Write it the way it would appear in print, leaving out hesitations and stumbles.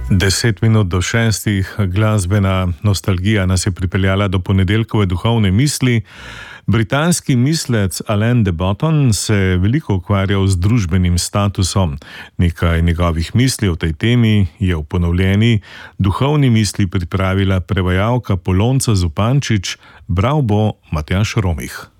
5:10, glasbena nostalgija nas je pripeljala do ponedeljkove duhovne misli. Britanski mislec Alain de Botton se je veliko ukvarjal z družbenim statusom. Nekaj njegovih misli o tej temi je v ponovljeni duhovni misli pripravila prevajalka Polonca Zupančič, bral bo Matjaž Romih.